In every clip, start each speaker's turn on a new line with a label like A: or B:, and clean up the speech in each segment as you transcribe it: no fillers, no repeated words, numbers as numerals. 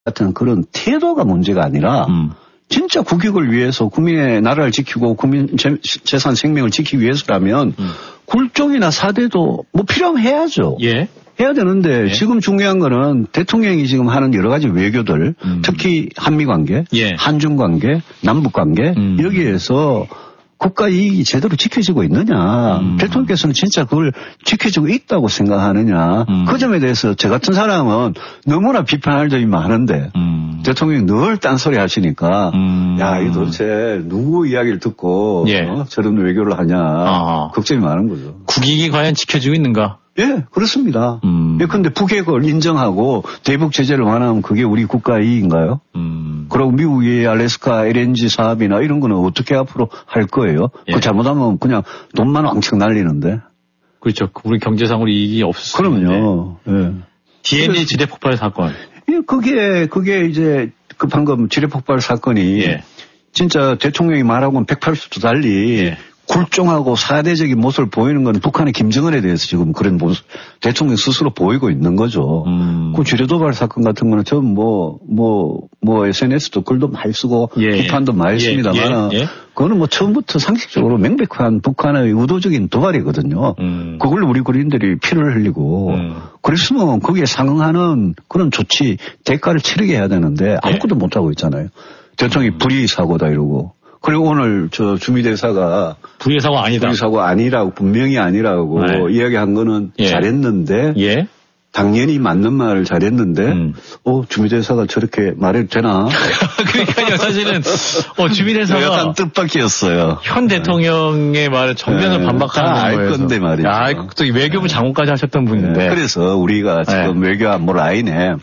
A: 같은 그런 태도가 문제가 아니라 진짜 국익을 위해서 국민의 나라를 지키고 국민 재산 생명을 지키기 위해서라면 굴종이나 사대도 뭐 필요하면 해야죠.
B: 예.
A: 해야 되는데
B: 예.
A: 지금 중요한 거는 대통령이 지금 하는 여러 가지 외교들 특히 한미 관계,
B: 예.
A: 한중 관계, 남북 관계 여기에서 국가 이익이 제대로 지켜지고 있느냐. 대통령께서는 진짜 그걸 지켜지고 있다고 생각하느냐. 그 점에 대해서 저 같은 사람은 너무나 비판할 점이 많은데 대통령이 늘 딴소리 하시니까 야, 이 도대체 누구 이야기를 듣고
B: 예.
A: 저런 외교를 하냐. 걱정이 많은 거죠.
B: 국익이 과연 지켜지고 있는가?
A: 예, 그렇습니다. 그런데 북핵을 인정하고 대북 제재를 완화하면 그게 우리 국가 이익인가요? 그리고 미국의 알래스카 LNG 사업이나 이런 거는 어떻게 앞으로 할 거예요?
B: 예.
A: 그 잘못하면 그냥 돈만 왕창 날리는데.
B: 그렇죠. 우리 경제상으로 이익이 없을 수 있는데.
A: 그럼요. 예.
B: DNA 지뢰 폭발 사건.
A: 예, 그게 이제 그 방금 지뢰 폭발 사건이
B: 예.
A: 진짜 대통령이 말하고는 180도 달리
B: 예.
A: 굴종하고 사대적인 모습을 보이는 건 북한의 김정은에 대해서 지금 그런 모습 대통령 스스로 보이고 있는 거죠. 그 지뢰도발 사건 같은 거는 전 SNS도 글도 많이 쓰고
B: 예.
A: 비판도 많이 했습니다만 그거는 뭐 처음부터 상식적으로 명백한 북한의 의도적인 도발이거든요. 그걸 우리 국민들이 피를 흘리고 그랬으면 거기에 상응하는 그런 조치 대가를 치르게 해야 되는데 아무것도 못하고 있잖아요. 대통령이 불의 사고다 이러고. 그리고 오늘 저 주미대사가
B: 불의 사고 아니다.
A: 불의 사고 아니라고 분명히 아니라고 이야기한 거는 잘했는데 당연히 맞는 말을 잘했는데 주미대사가 저렇게 말해도 되나?
B: 그러니까요. 사실은 주미대사가
A: 약간 뜻밖이었어요.
B: 현 대통령의 말을 정면을 반박하는
A: 알
B: 거예요.
A: 건데 말이죠.
B: 또 외교부 장관까지 하셨던 분인데.
A: 그래서 우리가 지금 외교안보 라인에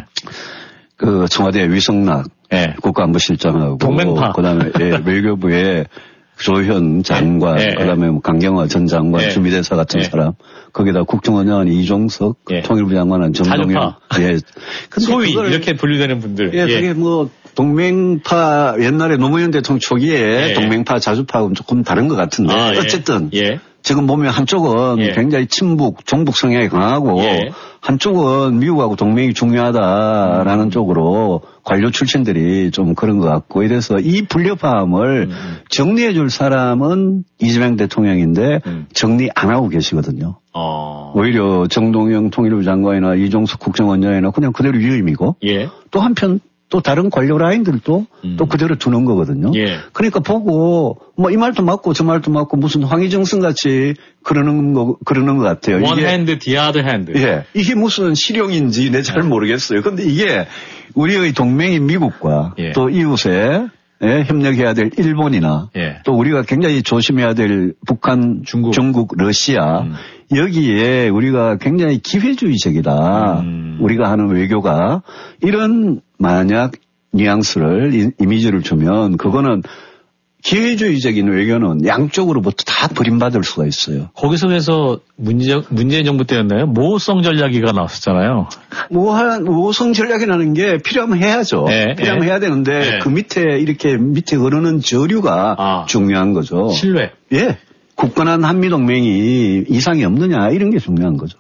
A: 그 청와대 위성락 국가안보실장하고
B: 동맹파.
A: 그다음에 외교부의 조현 장관, 그다음에 강경화 전 장관, 주미대사 같은 사람, 거기다 국정원장관 이종석, 통일부 장관은 정동영,
B: 소위 이렇게 분류되는 분들.
A: 그게 뭐 동맹파 옛날에 노무현 대통령 초기에 동맹파 자주파하고는 조금 다른 것 같은데 어쨌든. 지금 보면 한쪽은 굉장히 친북, 종북 성향이 강하고 한쪽은 미국하고 동맹이 중요하다라는 쪽으로 관료 출신들이 좀 그런 것 같고 이래서 이 불협화음을 정리해 줄 사람은 이재명 대통령인데 정리 안 하고 계시거든요. 오히려 정동영 통일부 장관이나 이종석 국정원장이나 그냥 그대로 유임이고 또 한편 또 다른 관료 라인들도 또 그대로 두는 거거든요. 그러니까 보고 뭐 이 말도 맞고 저 말도 맞고 무슨 황희정승 같이 그러는 것 같아요.
B: One hand, the other hand.
A: 이게 무슨 실용인지 내 잘 모르겠어요. 근데 이게 우리의 동맹인 미국과 또 이웃에 협력해야 될 일본이나 또 우리가 굉장히 조심해야 될 북한, 중국 러시아 여기에 우리가 굉장히 기회주의적이다. 우리가 하는 외교가 이런 만약 뉘앙스를 이미지를 주면 그거는 기회주의적인 외교는 양쪽으로부터 다 버림받을 수가 있어요.
B: 거기서 그래서 문재인 정부 때였나요? 모호성 전략이가 나왔었잖아요.
A: 모호성 전략이라는 게 필요하면 해야죠. 필요하면 해야 되는데 그 밑에 흐르는 저류가 중요한 거죠.
B: 신뢰.
A: 굳건한 한미동맹이 이상이 없느냐 이런 게 중요한 거죠.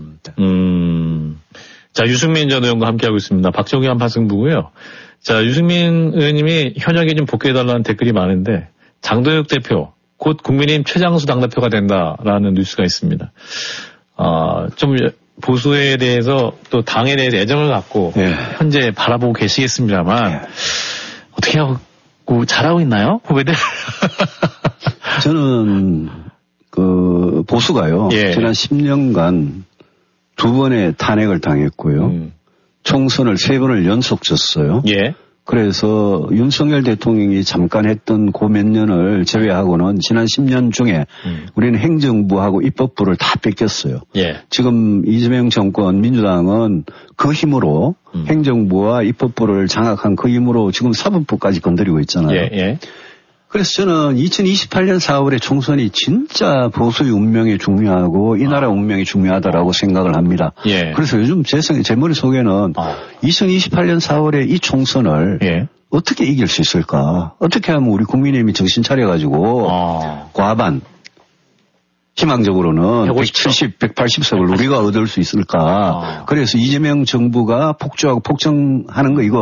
B: 자, 유승민 전 의원과 함께하고 있습니다. 박정희 한파승부고요. 자, 유승민 의원님이 현역에 좀 복귀해달라는 댓글이 많은데 장도혁 대표 곧 국민의힘 최장수 당대표가 된다라는 뉴스가 있습니다. 좀 보수에 대해서 또 당에 대해서 애정을 갖고 현재 바라보고 계시겠습니다만 어떻게 하고 잘하고 있나요? 후배들?
A: 저는 그 보수가요. 지난 10년간 2번의 탄핵을 당했고요. 총선을 3번을 연속 졌어요. 그래서 윤석열 대통령이 잠깐 했던 그 몇 년을 제외하고는 지난 10년 중에 우리는 행정부하고 입법부를 다 뺏겼어요. 지금 이재명 정권 민주당은 그 힘으로 행정부와 입법부를 장악한 그 힘으로 지금 사법부까지 건드리고 있잖아요. 그래서 저는 2028년 4월에 총선이 진짜 보수의 운명이 중요하고 이 나라 운명이 중요하다라고 생각을 합니다. 그래서 요즘 제 머릿속에는 2028년 4월에 이 총선을 어떻게 이길 수 있을까? 어떻게 하면 우리 국민의힘이 정신 차려가지고 과반 희망적으로는
B: 150석.
A: 180석을 우리가 얻을 수 있을까. 그래서 이재명 정부가 폭주하고 폭정하는 거 이거